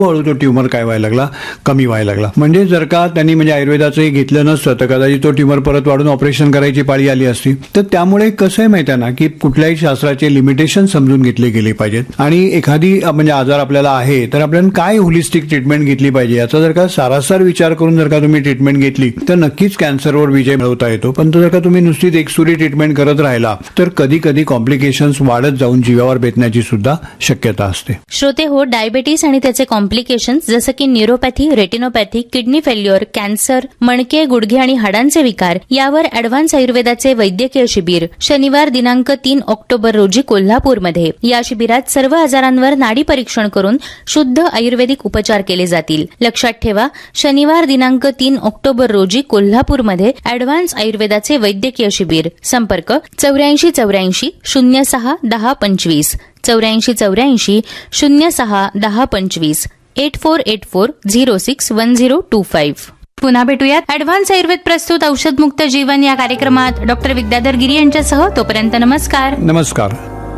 हळू तो ट्युमर काय व्हायला लागला, कमी व्हायला लागला. म्हणजे जर का त्यांनी म्हणजे आयुर्वेदाचंही घेतलं नसतं तर कदाचित तो ट्युमर परत वाढून ऑपरेशन करायची पाळी आली असती. तर त्यामुळे कसं आहे माहिती आहे ना, की कुठल्याही शास्त्राचे लिमिटेशन समजून घेतले गेले पाहिजेत. आणि एखादी म्हणजे आजार आपल्याला आहे तर आपल्याला काय होलिस्टिक ट्रीटमेंट घेतली पाहिजे याचा जर का सारासार विचार करून जर का तुम्ही ट्रीटमेंट घेतली तर नक्कीच कॅन्सरवर विजय मिळवता येतो. पण जर का तुम्ही नुसतीच एकसुरी ट्रीटमेंट करत राहिला तर कधी कधी कॉम्प्लिकेशन्स वाढत जाऊन जीवावर बेतण्याची सुद्धा शक्यता असते. श्रोते हो, डायबिटीस आणि त्याचे कॉम्प्लिकेशन्स जसं की neuropathy, retinopathy, kidney failure, cancer, मणके, गुडघे आणि हाडांचे विकार यावर अॅडव्हान्स आयुर्वेदाचे वैद्यकीय शिबिर शनिवार दिनांक 3 ऑक्टोबर रोजी कोल्हापूरमध्ये. या शिबिरात सर्व आजारांवर नाडी परीक्षण करून शुद्ध आयुर्वेदिक उपचार केले जातील. लक्षात ठेवा, शनिवार दिनांक 3 ऑक्टोबर रोजी कोल्हापूरमध्ये अॅडव्हान्स आयुर्वेदाचे वैद्यकीय शिबिर. संपर्क 8484 06 1025 8484 06 1025 8484061025. पुन्हा भेटूयात अॅडव्हान्स आयुर्वेद प्रस्तुत औषधमुक्त जीवन या कार्यक्रमात डॉक्टर विद्याधर गिरी यांच्यासह. तोपर्यंत नमस्कार. नमस्कार.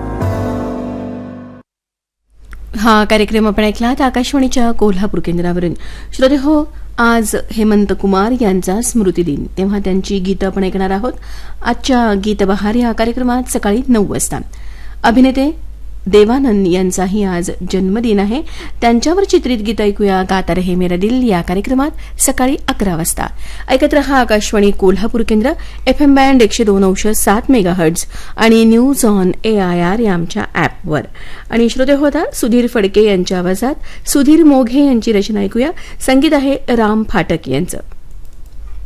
हा कार्यक्रम आपण ऐकलात आकाशवाणीच्या कोल्हापूर केंद्रावरून. श्रोते हो, आज हेमंत कुमार यांचा स्मृतिदिन, तेव्हा त्यांची गीतं आपण ऐकणार आहोत. आजच्या गीतबहार या कार्यक्रमात सकाळी 9 वाजता अभिनेते देवानंद यांचाही आज जन्मदिन आहे. त्यांच्यावर चित्रित गीत ऐकूया गाता रहे मेरा दिल या कार्यक्रमात सकाळी 11 वाजता. ऐकत रहा आकाशवाणी कोल्हापूर केंद्र, FM बँड 102.7 मेगाहर्ट्झ आणि न्यूज ऑन AIR या आमच्या ॲपवर. आणि श्रोते होता सुधीर फडके यांच्या आवाजात सुधीर मोघे यांची रचना ऐकूया. संगीत आहे राम फाटक यांचं.